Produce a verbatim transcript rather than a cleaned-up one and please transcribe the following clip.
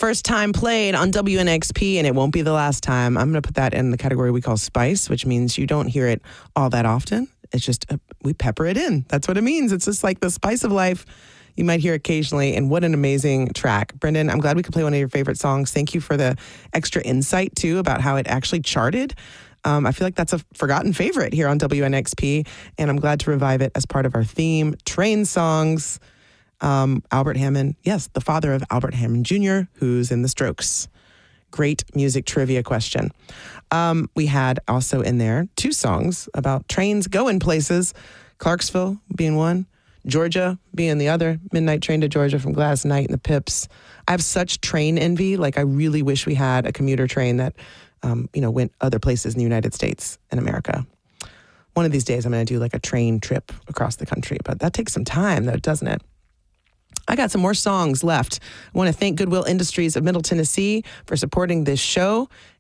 First time played on W N X P, and it won't be the last time. I'm going to put that in the category we call spice, which means you don't hear it all that often. It's just, uh, we pepper it in. That's what it means. It's just like the spice of life you might hear occasionally, and what an amazing track. Brendan, I'm glad we could play one of your favorite songs. Thank you for the extra insight, too, about how it actually charted. Um, I feel like that's a forgotten favorite here on W N X P, and I'm glad to revive it as part of our theme, Train Songs. Um, Albert Hammond, yes, the father of Albert Hammond Junior, who's in the Strokes. Great music trivia question. Um, we had also in there two songs about trains going places, Clarksville being one, Georgia being the other, Midnight Train to Georgia from Gladys Knight and the Pips. I have such train envy. Like, I really wish we had a commuter train that, um, you know, went other places in the United States and America. One of these days, I'm going to do like a train trip across the country, but that takes some time, though, doesn't it? I got some more songs left. I want to thank Goodwill Industries of Middle Tennessee for supporting this show.